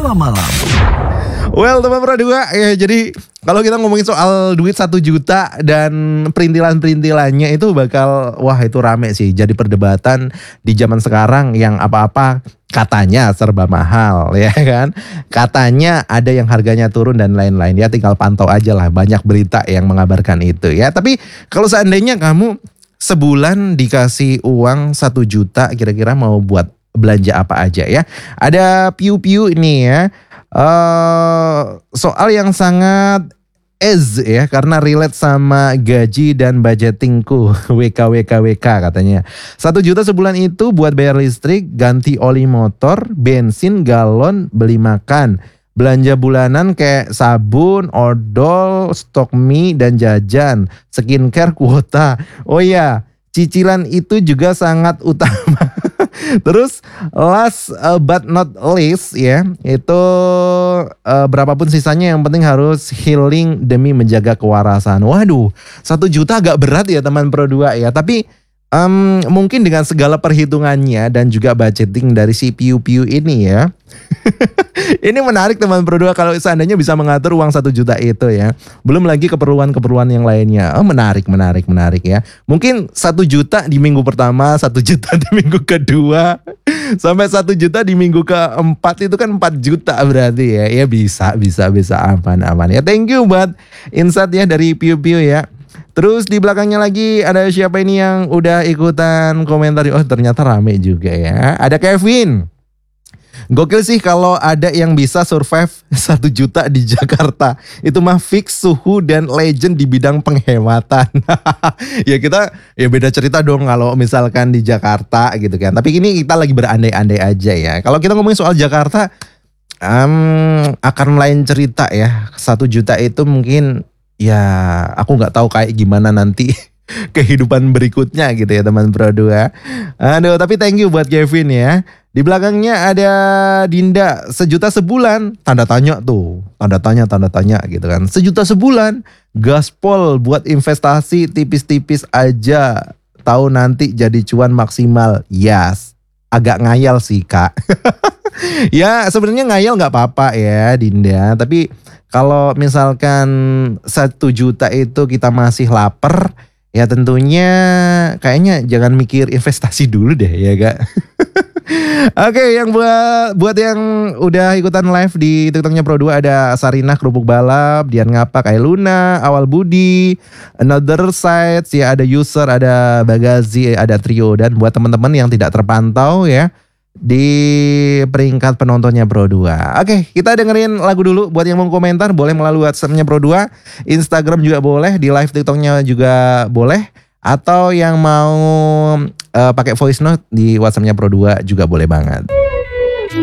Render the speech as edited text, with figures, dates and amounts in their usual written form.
malam-malam. Well, teman Pro 2 ya, jadi kalau kita ngomongin soal duit 1 juta dan perintilan-perintilannya itu bakal, wah itu rame sih. Jadi perdebatan di zaman sekarang yang apa-apa katanya serba mahal ya kan. Katanya ada yang harganya turun dan lain-lain. Ya tinggal pantau aja lah, banyak berita yang mengabarkan itu ya. Tapi kalau seandainya kamu sebulan dikasih uang 1 juta, kira-kira mau buat belanja apa aja ya. Ada piu-piu ini ya. Soal yang sangat ya, karena relate sama gaji dan budgetingku. WK katanya. 1 juta sebulan itu buat bayar listrik, ganti oli motor, bensin, galon, beli makan. Belanja bulanan kayak sabun, odol, stok mie dan jajan, skincare, kuota. Oh iya, cicilan itu juga sangat utama. Terus last but not least ya, itu berapapun sisanya yang penting harus healing demi menjaga kewarasan. Waduh, 1 juta agak berat ya teman Pro 2 ya. Tapi mungkin dengan segala perhitungannya dan juga budgeting dari si piu-piu ini ya. Ini menarik teman Pro 2 kalau seandainya bisa mengatur uang 1 juta itu ya. Belum lagi keperluan-keperluan yang lainnya. Oh menarik ya. Mungkin 1 juta di minggu pertama, 1 juta di minggu kedua, sampai 1 juta di minggu keempat, itu kan 4 juta berarti ya. Ya bisa aman. Ya thank you buat insight ya dari piu-piu ya. Terus di belakangnya lagi ada siapa ini yang udah ikutan komentar. Oh ternyata rame juga ya. Ada Kevin. Gokil sih kalau ada yang bisa survive 1 juta di Jakarta. Itu mah fix suhu dan legend di bidang penghematan. Ya kita ya beda cerita dong kalau misalkan di Jakarta gitu kan. Tapi ini kita lagi berandai-andai aja ya. Kalau kita ngomongin soal Jakarta akan lain cerita ya. 1 juta itu mungkin ya aku gak tahu kayak gimana nanti kehidupan berikutnya gitu ya teman Pro 2. Aduh tapi thank you buat Kevin ya. Di belakangnya ada Dinda, 1 juta sebulan, tanda tanya gitu kan. 1 juta sebulan, gaspol buat investasi tipis-tipis aja. Tahu nanti jadi cuan maksimal. Yes, agak ngayal sih kak. Ya sebenarnya ngayal gak apa-apa ya Dinda. Tapi kalau misalkan 1 juta itu kita masih lapar, ya tentunya kayaknya jangan mikir investasi dulu deh ya kak. Oke, yang buat yang udah ikutan live di TikToknya Pro 2 ada Sarinah Kerupuk Balap, Dian Ngapak, Luna, Awal Budi, Another Sides ya, ada User, ada Bagazi, ada Trio. Dan buat teman-teman yang tidak terpantau ya di peringkat penontonnya Pro 2. Oke, kita dengerin lagu dulu. Buat yang mau komentar boleh melalui WhatsApp-nya Pro 2, Instagram juga boleh, di live TikToknya juga boleh. Atau yang mau pakai voice note di WhatsApp-nya Pro 2 juga boleh banget.